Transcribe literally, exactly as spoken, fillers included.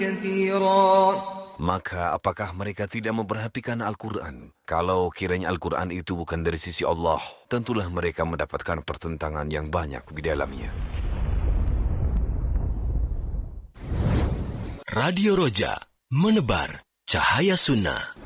كثيرا. Maka apakah mereka tidak memperhatikan Al-Quran? Kalau kiranya Al-Quran itu bukan dari sisi Allah, tentulah mereka mendapatkan pertentangan yang banyak di dalamnya. Radio Roja, menebar cahaya sunnah.